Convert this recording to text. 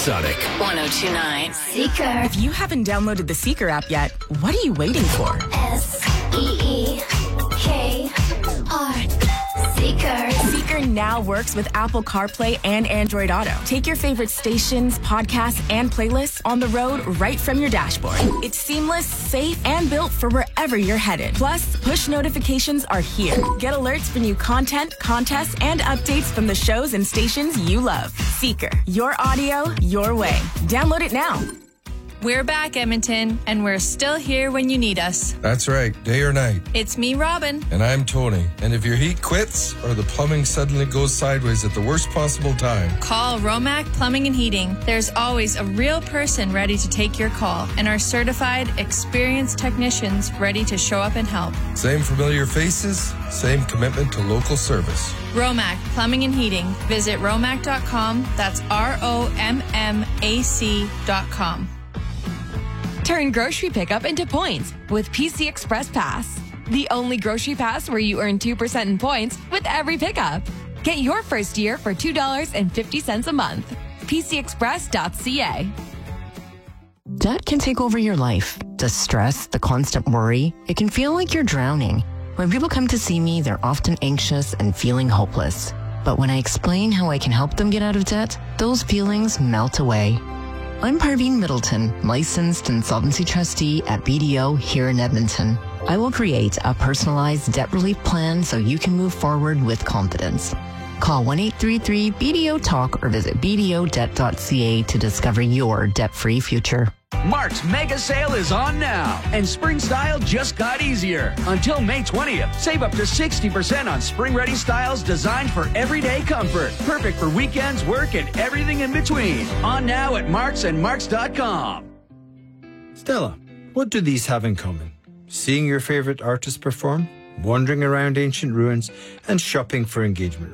Supersonic 102.9 Seeker. If you haven't downloaded the Seeker app yet, what are you waiting for? SEEKR. Seeker. Seeker now works with Apple CarPlay and Android Auto. Take your favorite stations, podcasts, and playlists on the road right from your dashboard. It's seamless, safe, and built for wherever you're headed. Plus, push notifications are here. Get alerts for new content, contests, and updates from the shows and stations you love. Seeker. Your audio, your way. Download it now. We're back, Edmonton, and we're still here when you need us. That's right, day or night. It's me, Robin. And I'm Tony. And if your heat quits or the plumbing suddenly goes sideways at the worst possible time, Call Romac Plumbing and Heating. There's always a real person ready to take your call, and our certified, experienced technicians ready to show up and help. same familiar faces, same commitment to local service. Romac Plumbing and Heating. Visit romac.com. That's ROMMAC.com. Turn grocery pickup into points with PC Express Pass. The only grocery pass where you earn 2% in points with every pickup. Get your first year for $2.50 a month. PCExpress.ca. Debt can take over your life. The stress, the constant worry, it can feel like you're drowning. When people come to see me, they're often anxious and feeling hopeless. But when I explain how I can help them get out of debt, those feelings melt away. I'm Parveen Middleton, licensed insolvency trustee at BDO here in Edmonton. I will create a personalized debt relief plan so you can move forward with confidence. Call 1-833-BDO-TALK or visit bdodebt.ca to discover your debt-free future. Mark's mega sale is on now, and spring style just got easier. Until May 20th, save up to 60% on spring-ready styles designed for everyday comfort. Perfect for weekends, work, and everything in between. On now at Marks and Marks.com. Stella, what do these have in common? Seeing your favorite artist perform, wandering around ancient ruins, and shopping for engagement